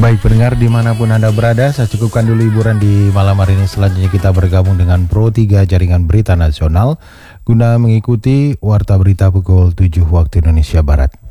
Baik pendengar dimanapun Anda berada, saya cukupkan dulu hiburan di malam hari ini. Selanjutnya kita bergabung dengan Pro 3 Jaringan Berita Nasional guna mengikuti Warta Berita pukul 7 waktu Indonesia Barat.